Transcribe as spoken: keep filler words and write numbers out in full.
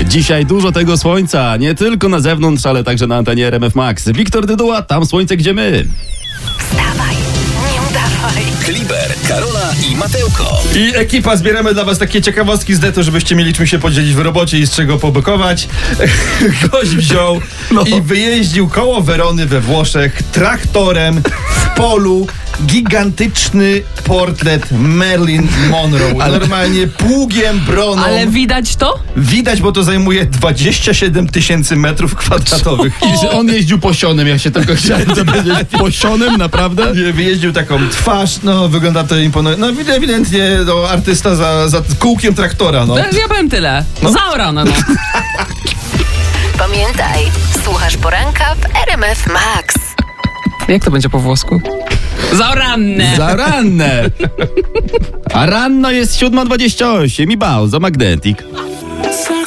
Dzisiaj dużo tego słońca, nie tylko na zewnątrz, ale także na antenie R M F Max. Wiktor Dyduła, tam słońce, gdzie my. Wstawaj, nie udawaj. Kliber, Karola i Mateuko. I ekipa, zbieramy dla was takie ciekawostki z netu, żebyście mieli czym się podzielić w robocie i z czego pobykować. Gość wziął No. i wyjeździł koło Werony we Włoszech traktorem w polu gigantyczny portret Marilyn Monroe. Ale- Normalnie pługiem, broną. Ale widać to? Widać, bo to zajmuje dwadzieścia siedem tysięcy metrów kwadratowych. I że on jeździł posionym, ja się tylko chciałem dowiedzieć. Posionym, naprawdę? Nie, wyjeździł taką twarz, no wygląda to imponująco. No widać ewidentnie no, artysta za, za kółkiem traktora, no. Ja powiem tyle. Zaorane, no. Pamiętaj, słuchasz poranka w R M F Max. Jak to będzie po włosku? Zaorane. Za ranne. A ranno jest siódma dwadzieścia osiem i Bauza Magnetic.